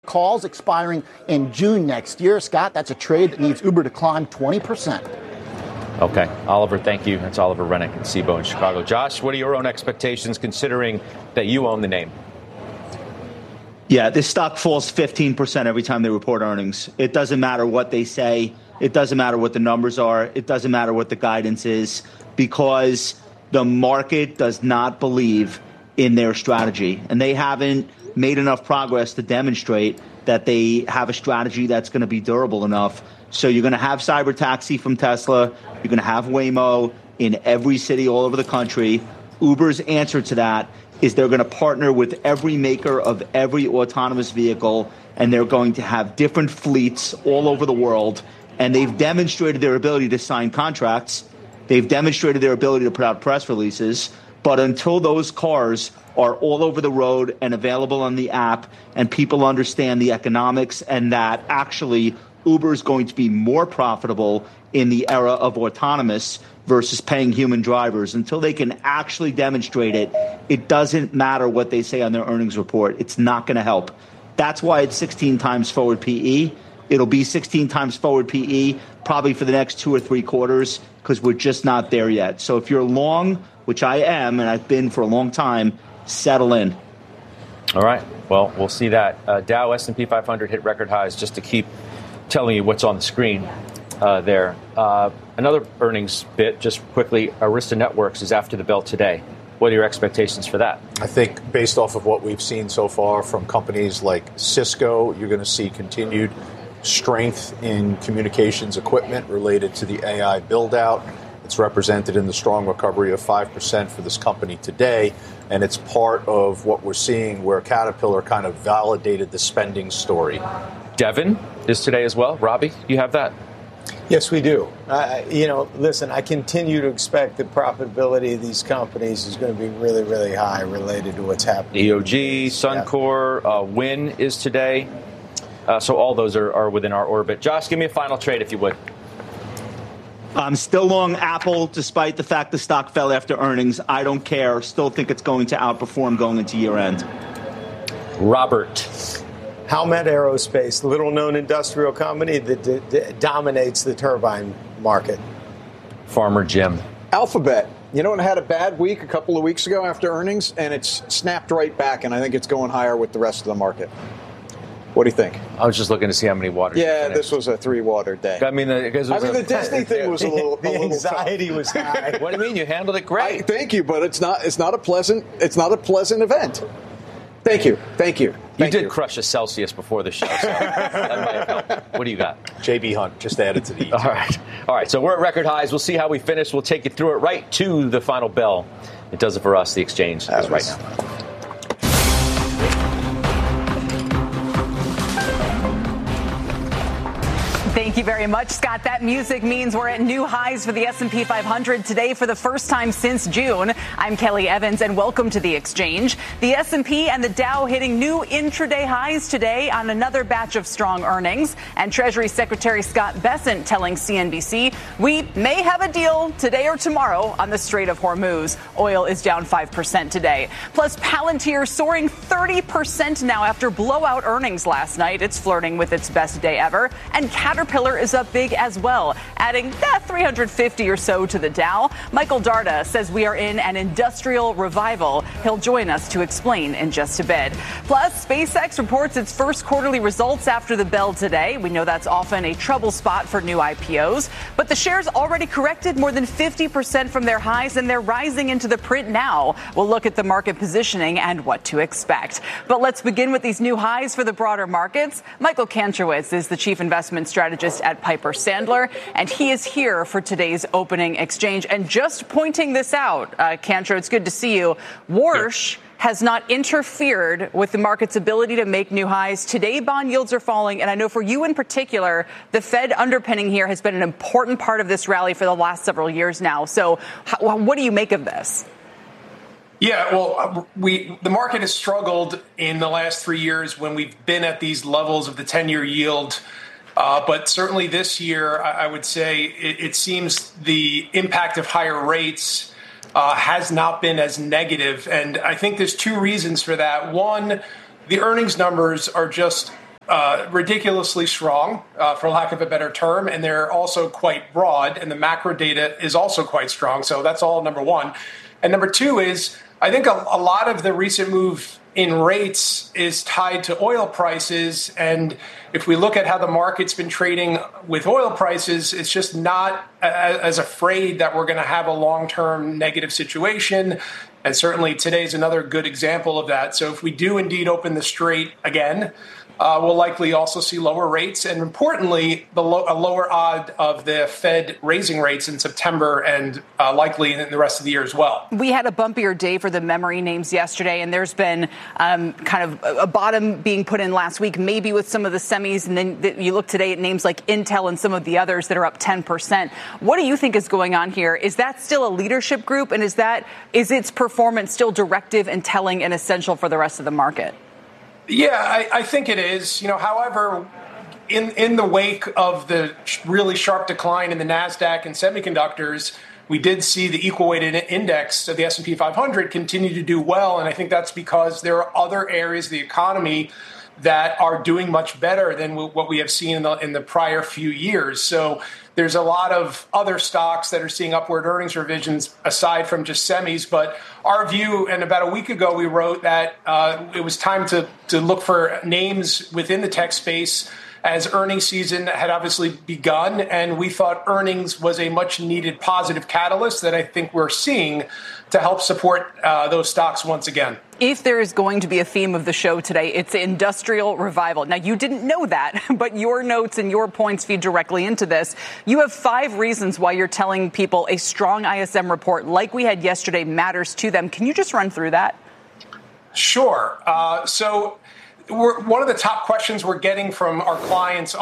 calls expiring in June next year. Scott, that's a trade that needs Uber to climb 20%. Okay. Oliver, thank you. That's Oliver Rennick at Cboe in Chicago. Josh, what are your own expectations considering that you own the name? Yeah, this stock falls 15% every time they report earnings. It doesn't matter what they say. It doesn't matter what the numbers are. It doesn't matter what the guidance is, because the market does not believe in their strategy. And they haven't made enough progress to demonstrate that they have a strategy that's going to be durable enough. So you're going to have cyber taxi from Tesla. You're going to have Waymo in every city all over the country. Uber's answer to that is they're going to partner with every maker of every autonomous vehicle, and they're going to have different fleets all over the world. And they've demonstrated their ability to sign contracts. They've demonstrated their ability to put out press releases. But until those cars are all over the road and available on the app, and people understand the economics, and that actually Uber is going to be more profitable in the era of autonomous versus paying human drivers, until they can actually demonstrate it, it doesn't matter what they say on their earnings report. It's not going to help. That's why it's 16 times forward PE. It'll be 16 times forward PE probably for the next 2 or 3 quarters, because we're just not there yet. So if you're long, which I am, and I've been for a long time, settle in. All right. Well, we'll see that. Dow, S&P 500 hit record highs, just to keep telling you what's on the screen there. Another earnings bit, just quickly, Arista Networks is after the bell today. What are your expectations for that? I think based off of what we've seen so far from companies like Cisco, you're going to see continued strength in communications equipment related to the AI build-out. It's represented in the strong recovery of 5% for this company today, and it's part of what we're seeing where Caterpillar kind of validated the spending story. Devon is today as well. Robbie, you have that? Yes, we do. Listen, I continue to expect the profitability of these companies is going to be really, really high related to what's happening. EOG, Suncor, Win is today. So all those are within our orbit. Josh, give me a final trade, if you would. I'm still long Apple, despite the fact the stock fell after earnings. I don't care. Still think it's going to outperform going into year end. Robert. Howmet Aerospace, little-known industrial company that dominates the turbine market. Farmer Jim. Alphabet. You know, it had a bad week a couple of weeks ago after earnings, and it's snapped right back, and I think it's going higher with the rest of the market. What do you think? I was just looking to see how many waters. Yeah, this was a 3-water day. I mean, the Disney thing was a little. The anxiety was high. What do you mean? You handled it great. Thank you, but it's not a pleasant event. Thank you. You did crush a Celsius before the show, so that might have helped. What do you got? JB Hunt just added to the. All right. So we're at record highs. We'll see how we finish. We'll take you through it right to the final bell. It does it for us. The exchange is right now. Thank you very much, Scott. That music means we're at new highs for the S&P 500 today for the first time since June. I'm Kelly Evans, and welcome to the exchange. The S&P and the Dow hitting new intraday highs today on another batch of strong earnings. And Treasury Secretary Scott Bessent telling CNBC, we may have a deal today or tomorrow on the Strait of Hormuz. Oil is down 5% today. Plus, Palantir soaring 30% now after blowout earnings last night. It's flirting with its best day ever. And Caterpillar is up big as well, adding 350 or so to the Dow. Michael Darda says we are in an industrial revival. He'll join us to explain in just a bit. Plus, SpaceX reports its first quarterly results after the bell today. We know that's often a trouble spot for new IPOs, but the shares already corrected more than 50% from their highs, and they're rising into the print now. We'll look at the market positioning and what to expect. But let's begin with these new highs for the broader markets. Michael Kantrowitz is the chief investment strategist at Piper Sandler, and he is here for today's opening exchange. And just pointing this out, Kantro, it's good to see you. Warsh has not interfered with the market's ability to make new highs. Today, bond yields are falling, and I know for you in particular, the Fed underpinning here has been an important part of this rally for the last several years now. So what do you make of this? Yeah, well, the market has struggled in the last 3 years when we've been at these levels of the 10-year yield. But certainly this year, I would say it seems the impact of higher rates has not been as negative. And I think there's two reasons for that. One, the earnings numbers are just ridiculously strong, for lack of a better term, and they're also quite broad, and the macro data is also quite strong. So that's all number one. And number two is, I think a lot of the recent move in rates is tied to oil prices. And if we look at how the market's been trading with oil prices, it's just not as afraid that we're going to have a long-term negative situation. And certainly today's another good example of that. So if we do indeed open the strait again, we'll likely also see lower rates, and importantly, a lower odd of the Fed raising rates in September and likely in the rest of the year as well. We had a bumpier day for the memory names yesterday, and there's been kind of a bottom being put in last week, maybe with some of the semis, and then you look today at names like Intel and some of the others that are up 10%. What do you think is going on here? Is that still a leadership group, and is its performance still directive and telling and essential for the rest of the market? Yeah, I think it is. However, in the wake of the really sharp decline in the NASDAQ and semiconductors, we did see the equal weighted index of the S&P 500 continue to do well. And I think that's because there are other areas of the economy that are doing much better than what we have seen in the prior few years. So there's a lot of other stocks that are seeing upward earnings revisions aside from just semis. But our view, and about a week ago, we wrote that it was time to look for names within the tech space as earnings season had obviously begun. And we thought earnings was a much needed positive catalyst that I think we're seeing to help support those stocks once again. If there is going to be a theme of the show today, it's industrial revival. Now, you didn't know that, but your notes and your points feed directly into this. You have 5 reasons why you're telling people a strong ISM report like we had yesterday matters to them. Can you just run through that? Sure. So one of the top questions we're getting from our clients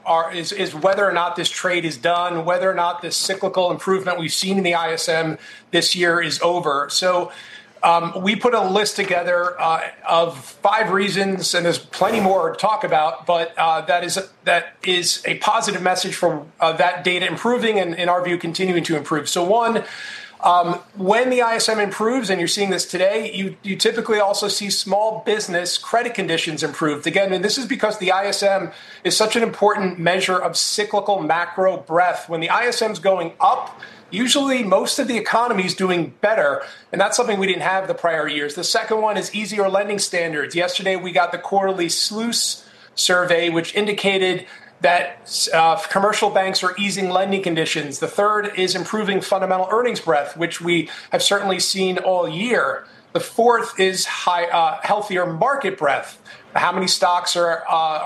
is whether or not this trade is done, whether or not this cyclical improvement we've seen in the ISM this year is over. So we put a list together of 5 reasons, and there's plenty more to talk about, but that is a positive message for that data improving and, in our view, continuing to improve. So one, when the ISM improves, and you're seeing this today, you typically also see small business credit conditions improved. Again, and this is because the ISM is such an important measure of cyclical macro breadth. When the ISM is going up, usually most of the economy is doing better, and that's something we didn't have the prior years. The second one is easier lending standards. Yesterday, we got the quarterly SLOOS survey, which indicated that commercial banks are easing lending conditions. The third is improving fundamental earnings breadth, which we have certainly seen all year. The fourth is healthier market breadth. How many stocks are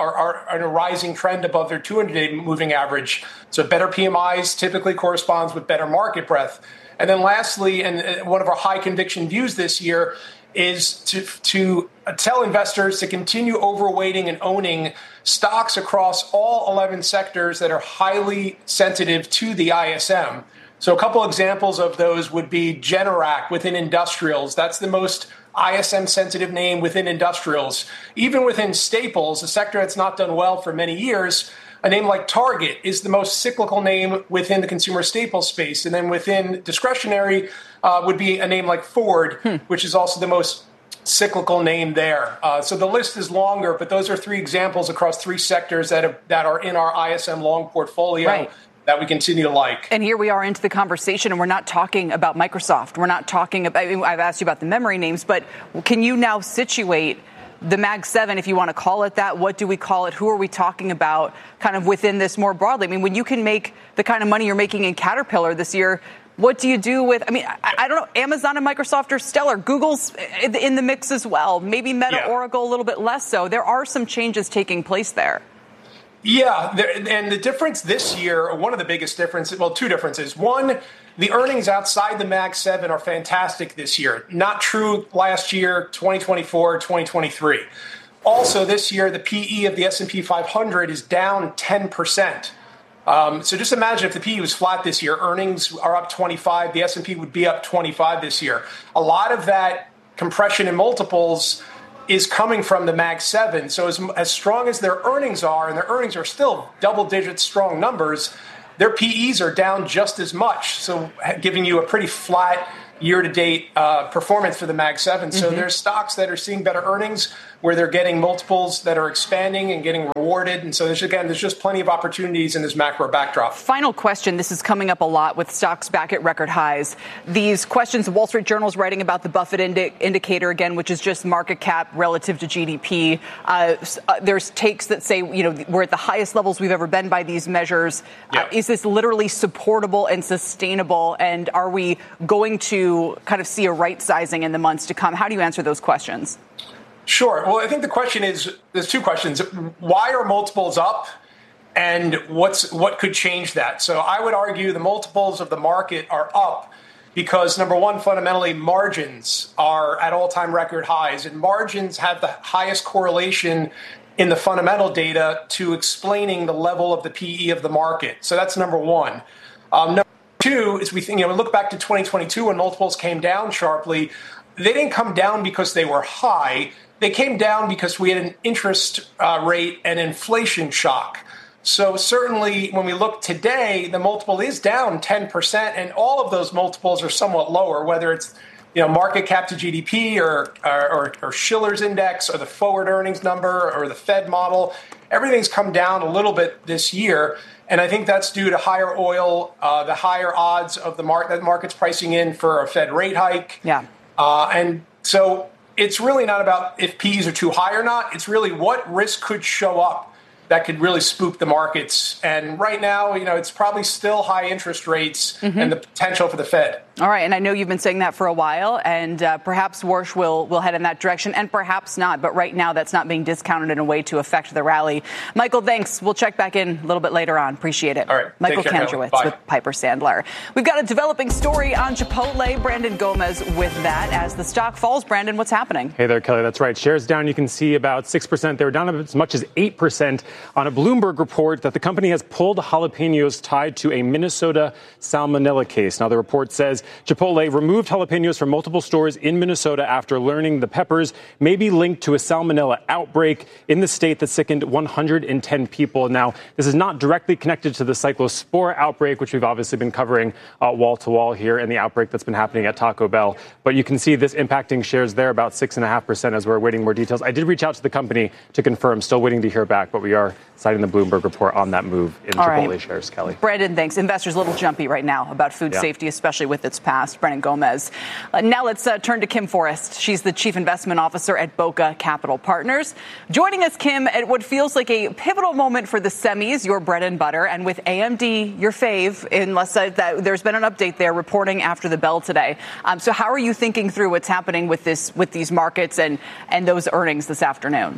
on a rising trend above their 200-day moving average? So better PMIs typically corresponds with better market breadth. And then lastly, and one of our high conviction views this year, is to tell investors to continue overweighting and owning stocks across all 11 sectors that are highly sensitive to the ISM. So a couple examples of those would be Generac within industrials. That's the most ISM-sensitive name within industrials. Even within staples, a sector that's not done well for many years, a name like Target is the most cyclical name within the consumer staples space. And then within discretionary would be a name like Ford, which is also the most cyclical name there. So the list is longer, but those are 3 examples across 3 sectors that are in our ISM long portfolio. Right. That we continue to like. And here we are into the conversation, and we're not talking about Microsoft. We're not talking about, I've asked you about the memory names, but can you now situate the Mag 7, if you want to call it that? What do we call it? Who are we talking about kind of within this more broadly? I mean, when you can make the kind of money you're making in Caterpillar this year, what do you do with, I don't know, Amazon and Microsoft are stellar. Google's in the mix as well. Maybe Meta, Oracle, a little bit less so. There are some changes taking place there. Yeah, and the difference this year, one of the biggest differences, well, 2 differences. One, the earnings outside the Mag 7 are fantastic this year. Not true last year, 2024, 2023. Also, this year, the PE of the S&P 500 is down 10%. So just imagine if the PE was flat this year, earnings are up 25, the S&P would be up 25 this year. A lot of that compression in multiples is coming from the Mag 7. So as strong as their earnings are, and their earnings are still double-digit strong numbers, their PEs are down just as much. So giving you a pretty flat year-to-date performance for the Mag 7. So there's stocks that are seeing better earnings. where they're getting multiples that are expanding and getting rewarded. And so there's just plenty of opportunities in this macro backdrop. Final question. This is coming up a lot with stocks back at record highs. These questions, the Wall Street Journal is writing about the Buffett indicator again, which is just market cap relative to GDP. There's takes that say, we're at the highest levels we've ever been by these measures. Yeah. Is this literally supportable and sustainable? And are we going to kind of see a right sizing in the months to come? How do you answer those questions? Sure. Well, I think the question is, there's two questions. Why are multiples up? And what could change that? So I would argue the multiples of the market are up because, number one, fundamentally, margins are at all-time record highs. And margins have the highest correlation in the fundamental data to explaining the level of the PE of the market. So that's number one. Number two is we look back to 2022 when multiples came down sharply. They didn't come down because they were high. They came down because we had an interest rate and inflation shock. So certainly when we look today, the multiple is down 10%, and all of those multiples are somewhat lower, whether it's market cap to GDP or Shiller's index or the forward earnings number or the Fed model. Everything's come down a little bit this year, and I think that's due to higher oil, the higher odds of the market's pricing in for a Fed rate hike. Yeah. And so it's really not about if P's are too high or not. It's really what risk could show up that could really spook the markets. And right now, it's probably still high interest rates and the potential for the Fed. All right. And I know you've been saying that for a while, and perhaps Warsh will head in that direction, and perhaps not. But right now, that's not being discounted in a way to affect the rally. Michael, thanks. We'll check back in a little bit later on. Appreciate it. All right. Michael Kantrowitz with Piper Sandler. We've got a developing story on Chipotle. Brandon Gomez with that. As the stock falls, Brandon, what's happening? Hey there, Kelly. That's right. Shares down. You can see about 6%. They were down as much as 8% on a Bloomberg report that the company has pulled jalapenos tied to a Minnesota salmonella case. Now, the report says Chipotle removed jalapenos from multiple stores in Minnesota after learning the peppers may be linked to a salmonella outbreak in the state that sickened 110 people. Now, this is not directly connected to the cyclospora outbreak, which we've obviously been covering wall to wall here, and the outbreak that's been happening at Taco Bell. But you can see this impacting shares there about 6.5% as we're awaiting more details. I did reach out to the company to confirm, still waiting to hear back, but we are citing the Bloomberg report on that move in Chipotle shares, Kelly. Brandon, thanks. Investors a little jumpy right now about food safety, especially with its past. Brandon Gomez. Now let's turn to Kim Forrest. She's the Chief Investment Officer at Boca Capital Partners. Joining us, Kim, at what feels like a pivotal moment for the semis, your bread and butter, and with AMD, your fave, unless there's been an update there reporting after the bell today. So how are you thinking through what's happening with these markets and those earnings this afternoon?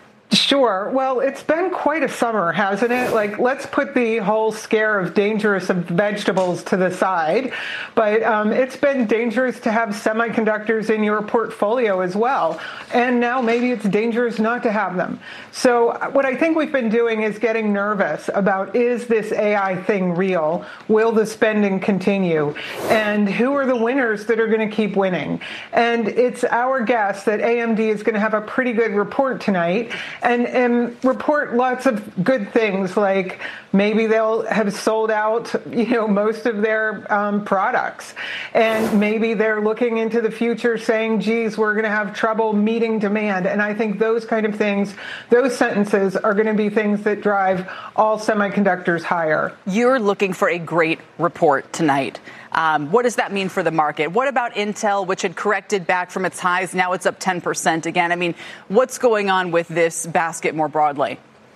Sure. Well, it's been quite a summer, hasn't it? Like, let's put the whole scare of dangerous vegetables to the side. But it's been dangerous to have semiconductors in your portfolio as well. And now maybe it's dangerous not to have them. So what I think we've been doing is getting nervous about, is this AI thing real? Will the spending continue? And who are the winners that are going to keep winning? And it's our guess that AMD is going to have a pretty good report tonight. And report lots of good things, like maybe they'll have sold out, most of their products. And maybe they're looking into the future saying, geez, we're going to have trouble meeting demand. And I think those kind of things, those sentences are going to be things that drive all semiconductors higher. You're looking for a great report tonight. What does that mean for the market? What about Intel, which had corrected back from its highs? Now it's up 10% again. I mean, what's going on with this basket more broadly?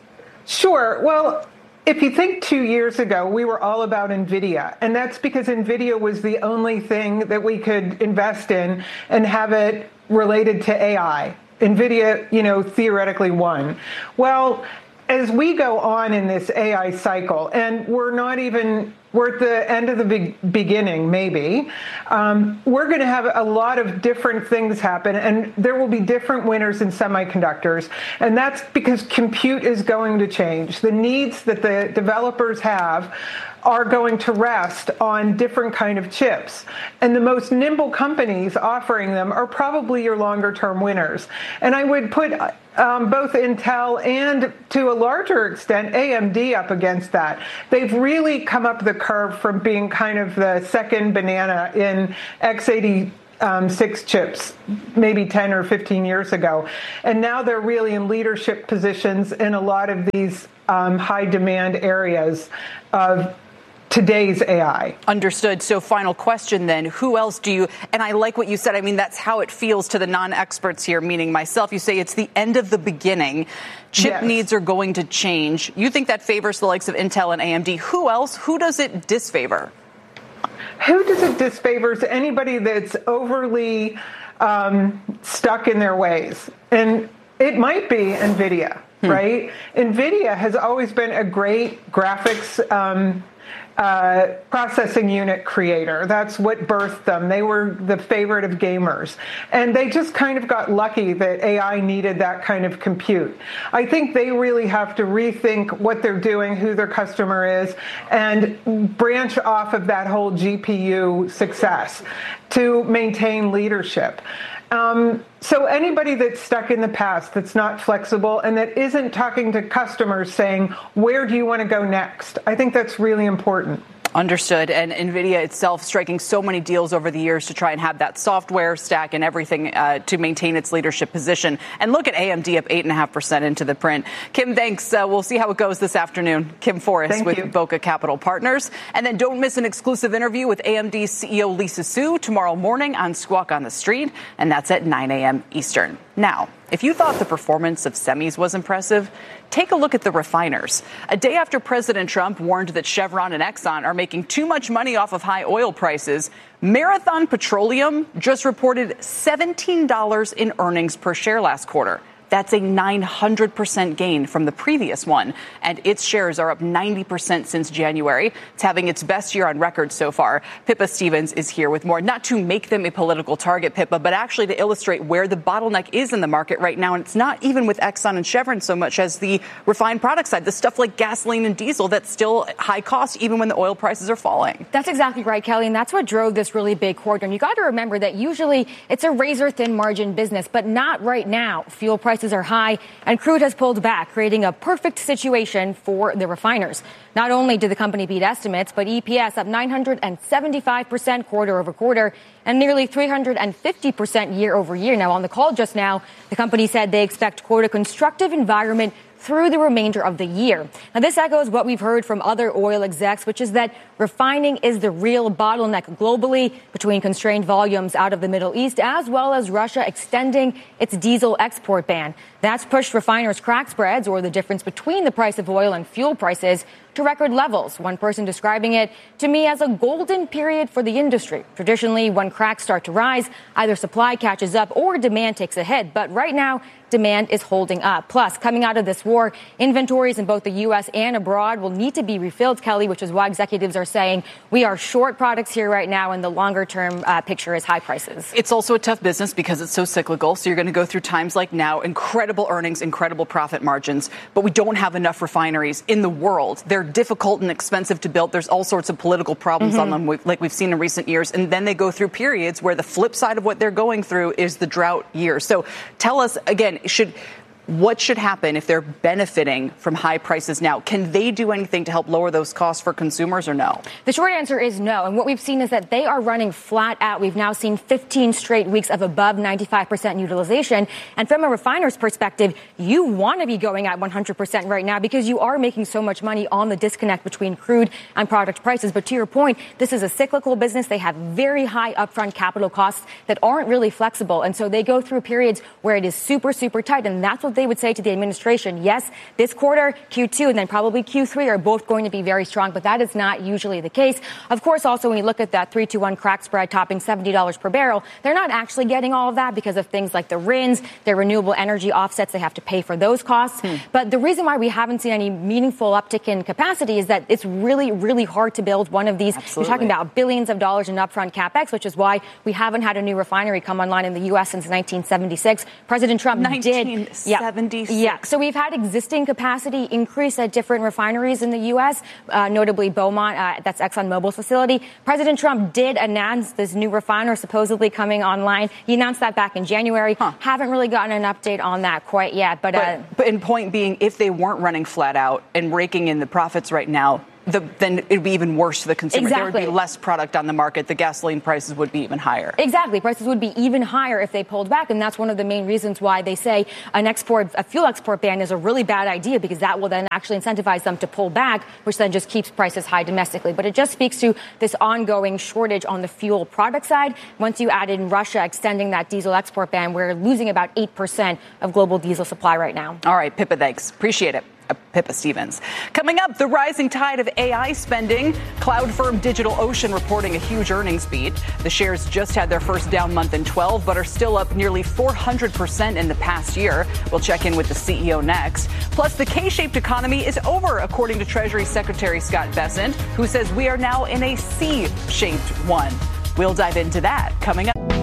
Sure. Well, if you think 2 years ago, we were all about NVIDIA, and that's because NVIDIA was the only thing that we could invest in and have it related to AI. NVIDIA, theoretically won. Well, as we go on in this AI cycle, and we're at the end of the beginning, maybe, we're going to have a lot of different things happen, and there will be different winners in semiconductors. And that's because compute is going to change. The needs that the developers have are going to rest on different kind of chips. And the most nimble companies offering them are probably your longer-term winners. And I would put both Intel and, to a larger extent, AMD up against that. They've really come up the curve from being kind of the second banana in x86 6 chips, maybe 10 or 15 years ago. And now they're really in leadership positions in a lot of these high demand areas of today's AI. Understood. So final question then, who else do you, and I like what you said, I mean, that's how it feels to the non-experts here, meaning myself. You say it's the end of the beginning. Chip needs are going to change. You think that favors the likes of Intel and AMD. Who else? Who does it disfavor? Who does it disfavor? Anybody that's overly stuck in their ways. And it might be NVIDIA, right? NVIDIA has always been a great graphics processing unit creator. That's what birthed them. They were the favorite of gamers. And they just kind of got lucky that AI needed that kind of compute. I think they really have to rethink what they're doing, who their customer is, and branch off of that whole GPU success to maintain leadership. So anybody that's stuck in the past, that's not flexible, and that isn't talking to customers saying, where do you want to go next? I think that's really important. Understood. And NVIDIA itself striking so many deals over the years to try and have that software stack and everything to maintain its leadership position. And look at AMD up 8.5% into the print. Kim, thanks. We'll see how it goes this afternoon. Kim Forrest with Boca Capital Partners. And then don't miss an exclusive interview with AMD's CEO Lisa Su tomorrow morning on Squawk on the Street. And that's at 9 a.m. Eastern. Now, if you thought the performance of semis was impressive, take a look at the refiners. A day after President Trump warned that Chevron and Exxon are making too much money off of high oil prices, Marathon Petroleum just reported $17 in earnings per share last quarter. That's a 900% gain from the previous one, and its shares are up 90% since January. It's having its best year on record so far. Pippa Stevens is here with more, not to make them a political target, Pippa, but actually to illustrate where the bottleneck is in the market right now. And it's not even with Exxon and Chevron so much as the refined product side, the stuff like gasoline and diesel that's still high cost even when the oil prices are falling. That's exactly right, Kelly, and that's what drove this really big quarter. And you got to remember that usually it's a razor-thin margin business, but not right now. Fuel prices are high and crude has pulled back, creating a perfect situation for the refiners. Not only did the company beat estimates, but EPS up 975% quarter over quarter and nearly 350% year over year. Now, on the call just now, the company said they expect, quote, a constructive environment through the remainder of the year. Now, this echoes what we've heard from other oil execs, which is that refining is the real bottleneck globally between constrained volumes out of the Middle East, as well as Russia extending its diesel export ban. That's pushed refiners' crack spreads, or the difference between the price of oil and fuel prices, to record levels. One person describing it to me as a golden period for the industry. Traditionally, when cracks start to rise, either supply catches up or demand takes a hit. But right now, demand is holding up. Plus, coming out of this war, inventories in both the U.S. and abroad will need to be refilled, Kelly, which is why executives are saying we are short products here right now, and the longer-term picture is high prices. It's also a tough business because it's so cyclical. So you're going to go through times like now, incredible earnings, incredible profit margins, but we don't have enough refineries in the world. They're difficult and expensive to build. There's all sorts of political problems on them, like we've seen in recent years. And then they go through periods where the flip side of what they're going through is the drought year. So tell us, again, what should happen if they're benefiting from high prices now? Can they do anything to help lower those costs for consumers or no? The short answer is no. And what we've seen is that they are running flat out. We've now seen 15 straight weeks of above 95% utilization. And from a refiner's perspective, you want to be going at 100% right now because you are making so much money on the disconnect between crude and product prices. But to your point, this is a cyclical business. They have very high upfront capital costs that aren't really flexible. And so they go through periods where it is super, super tight. And that's what they would say to the administration. Yes, this quarter, Q2, and then probably Q3 are both going to be very strong, but that is not usually the case. Of course, also, when you look at that 3-2-1 crack spread topping $70 per barrel, they're not actually getting all of that because of things like the RINs, their renewable energy offsets. They have to pay for those costs. But the reason why we haven't seen any meaningful uptick in capacity is that it's really, really hard to build one of these. Absolutely. You're talking about billions of dollars in upfront capex, which is why we haven't had a new refinery come online in the U.S. since 1976. President Trump did. Yeah, so we've had existing capacity increase at different refineries in the U.S., notably Beaumont, that's ExxonMobil's facility. President Trump did announce this new refiner supposedly coming online. He announced that back in January. Haven't really gotten an update on that quite yet. But in point being, if they weren't running flat out and raking in the profits right now, then it would be even worse for the consumer. Exactly. There would be less product on the market. The gasoline prices would be even higher. Exactly. Prices would be even higher if they pulled back. And that's one of the main reasons why they say a fuel export ban is a really bad idea, because that will then actually incentivize them to pull back, which then just keeps prices high domestically. But it just speaks to this ongoing shortage on the fuel product side. Once you add in Russia extending that diesel export ban, we're losing about 8% of global diesel supply right now. All right, Pippa, thanks. Appreciate it. Pippa Stevens. Coming up, the rising tide of AI spending. Cloud firm DigitalOcean reporting a huge earnings beat. The shares just had their first down month in 12, but are still up nearly 400% in the past year. We'll check in with the CEO next. Plus, the K-shaped economy is over, according to Treasury Secretary Scott Bessent, who says we are now in a C-shaped one. We'll dive into that coming up.